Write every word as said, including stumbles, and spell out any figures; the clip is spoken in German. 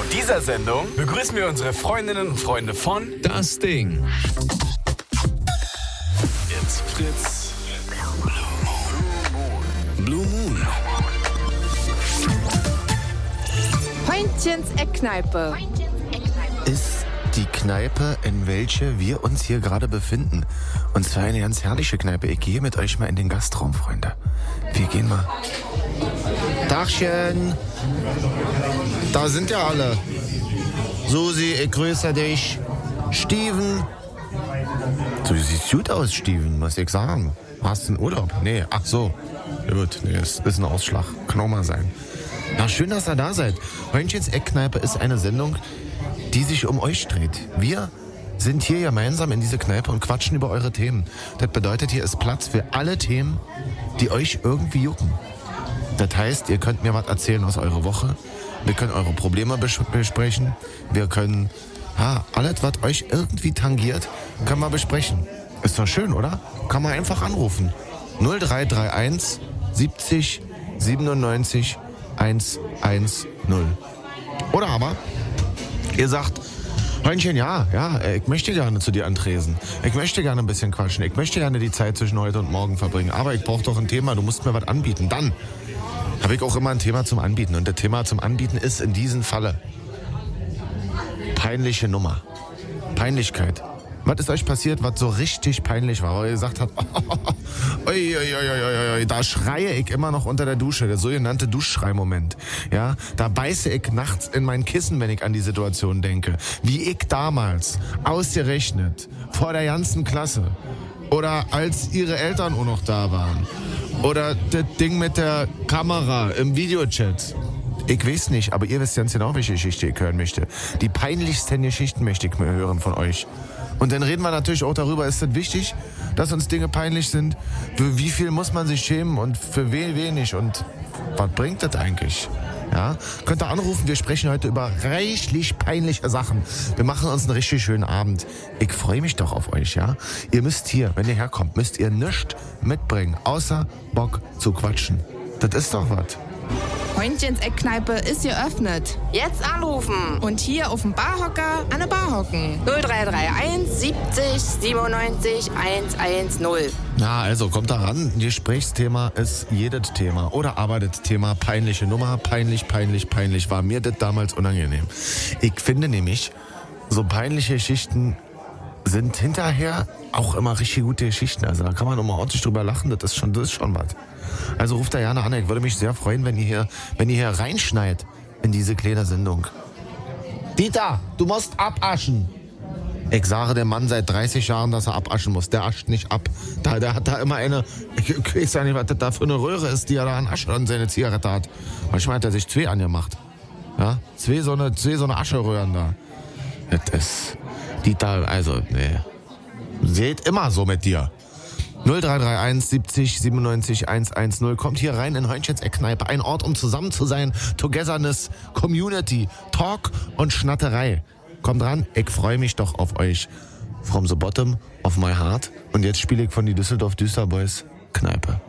dieser Sendung begrüßen wir unsere Freundinnen und Freunde von Das Ding. It's Fritz Blue Moon. Heintchens Eckkneipe. Ist die Kneipe, in welche wir uns hier gerade befinden. Und zwar eine ganz herrliche Kneipe. Ich gehe mit euch mal in den Gastraum, Freunde. Wir gehen mal. Tagchen. Da sind ja alle. Susi, ich grüße dich. Steven. Du siehst gut aus, Steven, muss ich sagen. Hast du einen Urlaub? Nee, ach so. Ja gut, nee, das ist ein Ausschlag. Kann auch mal sein. Na, schön, dass ihr da seid. Heintchens Eckkneipe ist eine Sendung, die sich um euch dreht. Wir sind hier gemeinsam in diese Kneipe und quatschen über eure Themen. Das bedeutet, hier ist Platz für alle Themen, die euch irgendwie jucken. Das heißt, ihr könnt mir was erzählen aus eurer Woche. Wir können eure Probleme bes- besprechen. Wir können, ja, alles, was euch irgendwie tangiert, können wir besprechen. Ist doch schön, oder? Kann man einfach anrufen. null drei drei eins siebzig siebenundneunzig hundertzehn. Oder aber, ihr sagt, Heintchen, ja, ja, ich möchte gerne zu dir antresen. Ich möchte gerne ein bisschen quatschen. Ich möchte gerne die Zeit zwischen heute und morgen verbringen. Aber ich brauche doch ein Thema, du musst mir was anbieten. Dann habe ich auch immer ein Thema zum Anbieten. Und das Thema zum Anbieten ist in diesem Falle peinliche Nummer. Peinlichkeit. Was ist euch passiert, was so richtig peinlich war, weil ihr gesagt habt, oi, oi, oi, oi, oi, da schreie ich immer noch unter der Dusche, der sogenannte Duschschrei-Moment. Ja, da beiße ich nachts in mein Kissen, wenn ich an die Situation denke. Wie ich damals, ausgerechnet, vor der ganzen Klasse oder als ihre Eltern auch noch da waren oder das Ding mit der Kamera im Videochat. Ich weiß nicht, aber ihr wisst ganz genau, welche Geschichte ich hören möchte. Die peinlichsten Geschichten möchte ich mir hören von euch. Und dann reden wir natürlich auch darüber, ist es wichtig, dass uns Dinge peinlich sind? Für wie viel muss man sich schämen und für wen wenig? Und was bringt das eigentlich? Ja, könnt ihr anrufen, wir sprechen heute über reichlich peinliche Sachen. Wir machen uns einen richtig schönen Abend. Ich freue mich doch auf euch, ja? Ihr müsst hier, wenn ihr herkommt, müsst ihr nichts mitbringen, außer Bock zu quatschen. Das ist doch was. Heintchens Eckkneipe ist geöffnet. Jetzt anrufen. Und hier auf dem Barhocker an der Bar hocken. null drei drei eins siebzig siebenundneunzig hundertzehn. Na, also kommt da ran. Gesprächsthema ist jedes Thema. Oder aber das Thema peinliche Nummer. Peinlich, peinlich, peinlich. War mir das damals unangenehm. Ich finde nämlich, so peinliche Geschichten sind hinterher auch immer richtig gute Geschichten. Also da kann man nochmal ordentlich drüber lachen. Das ist schon, das ist schon was. Also ruft da gerne an. Ich würde mich sehr freuen, wenn ihr hier, wenn ihr hier reinschneit in diese kleine Sendung. Dieter, du musst abaschen. Ich sage dem Mann seit dreißig Jahren, dass er abaschen muss. Der ascht nicht ab. Da, der hat da immer eine, ich, ich weiß ja nicht, was das da für eine Röhre ist, die er da an Asche an seine Zigarette hat. Manchmal hat er sich zwei angemacht. Ja, zwei so eine, zwei so eine Ascheröhren da. Das ist, Dieter, also, nee. Seht immer so mit dir. null drei drei eins siebzig siebenundneunzig hundertzehn. Kommt hier rein in Heintchens Eckkneipe. Ein Ort, um zusammen zu sein. Togetherness, Community, Talk und Schnatterei. Kommt ran, ich freue mich doch auf euch. From the bottom of my heart. Und jetzt spiele ich von die Düsseldorf Düsterboys Kneipe.